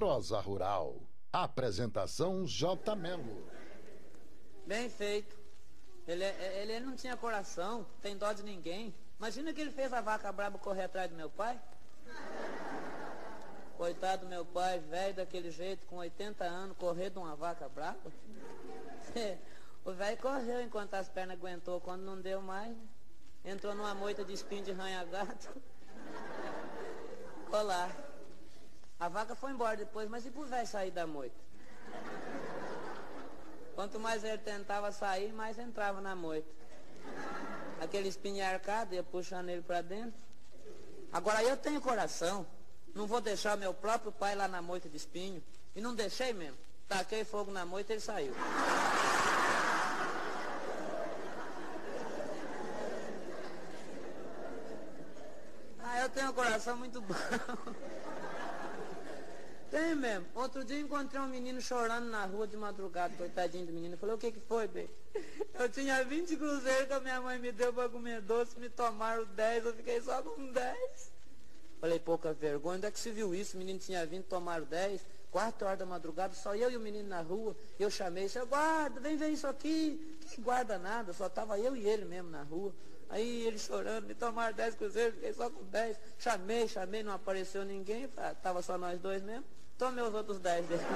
Prosa Rural. Apresentação J. Melo. Bem feito. Ele não tinha coração, tem dó de ninguém. Imagina que ele fez a vaca braba correr atrás do meu pai. Coitado do meu pai, velho daquele jeito, com 80 anos, correr de uma vaca braba. O velho correu enquanto as pernas aguentou, quando não deu mais, né? Entrou numa moita de espinho de ranha-gato. Ficou lá. A vaca foi embora depois, mas e pro velho sair da moita? Quanto mais ele tentava sair, mais entrava na moita. Aquele espinho arcado ia puxando ele pra dentro. Agora eu tenho coração. Não vou deixar meu próprio pai lá na moita de espinho. E não deixei mesmo. Taquei fogo na moita e ele saiu. Eu tenho um coração muito bom. Tem mesmo. Outro dia encontrei um menino chorando na rua de madrugada, coitadinho do menino. Eu falei, o que foi, bem? Eu tinha 20 cruzeiros que a minha mãe me deu pra comer doce, me tomaram 10, eu fiquei só com 10. Falei, pouca vergonha, onde é que se viu isso? O menino tinha 20, tomaram 10, 4 horas da madrugada, só eu e o menino na rua. Eu chamei, seu guarda, vem ver isso aqui. Que guarda nada, só tava eu e ele mesmo na rua. Aí ele chorando, me tomaram 10 cruzeiros, fiquei só com 10. Chamei, não apareceu ninguém, tava só nós dois mesmo. Tomei os outros 10 dele.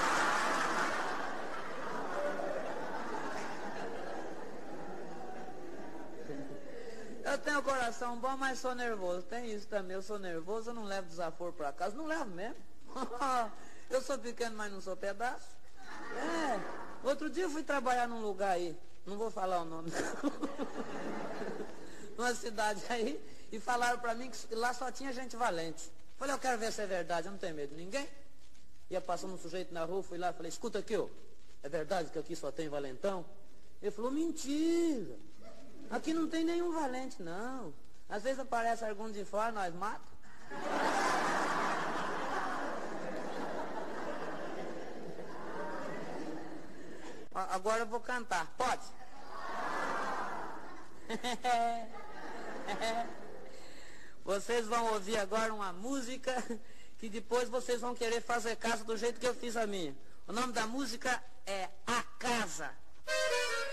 Eu tenho coração bom, mas sou nervoso. Tem isso também, eu sou nervoso, eu não levo desaforo pra casa. Não levo mesmo. Eu sou pequeno, mas não sou pedaço. Outro dia eu fui trabalhar num lugar aí, não vou falar o nome, numa cidade aí, e falaram pra mim que lá só tinha gente valente. Falei, eu quero ver se é verdade, eu não tenho medo de ninguém. Ia passando um sujeito na rua, fui lá e falei, escuta aqui, ó, é verdade que aqui só tem valentão? Ele falou, mentira, aqui não tem nenhum valente, não. Às vezes aparece algum de fora, nós matamos. Agora eu vou cantar, pode? Vocês vão ouvir agora uma música que depois vocês vão querer fazer casa do jeito que eu fiz a minha. O nome da música é A Casa.